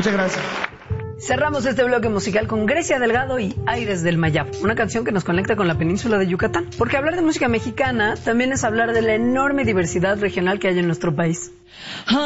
Muchas gracias. Cerramos este bloque musical con Grecia Delgado y Aires del Mayab, una canción que nos conecta con la península de Yucatán. Porque hablar de música mexicana también es hablar de la enorme diversidad regional que hay en nuestro país.